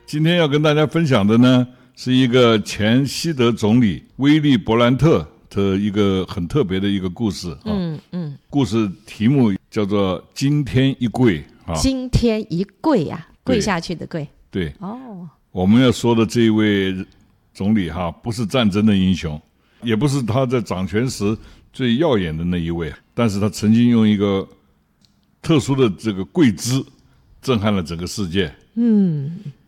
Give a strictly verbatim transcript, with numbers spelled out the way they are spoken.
今天要跟大家分享的呢，是一个前西德总理威利·勃兰特的一个很特别的一个故事。嗯嗯，故事题目叫做“今天一跪”。 今天一跪啊，跪下去的跪。 对。哦，我们要说的这一位总理哈，不是战争的英雄，也不是他在掌权时最耀眼的那一位，但是他曾经用一个特殊的这个跪姿震撼了整个世界。嗯，